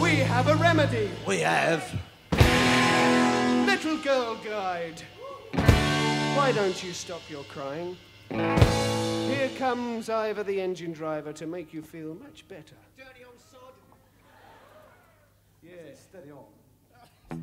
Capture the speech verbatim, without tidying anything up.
We have a remedy. We have. Little girl guide. Why don't you stop your crying? Here comes Ivor the engine driver to make you feel much better. Dirty old sergeant. Yes, steady on.